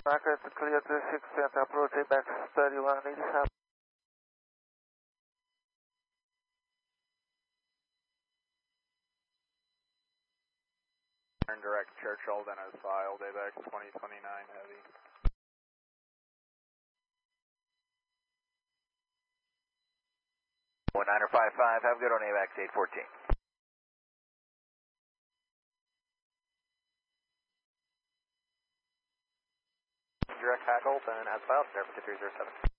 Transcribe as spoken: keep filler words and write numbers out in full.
Marcus, clear to six, Delta approach, ABAX thirty-one eighty-seven. Turn direct Churchill, then as filed, ABAX twenty twenty-nine heavy. one niner five five, have a good on ABAX eight fourteen. Direct hackle, then as filed, Air fifty-three oh seven.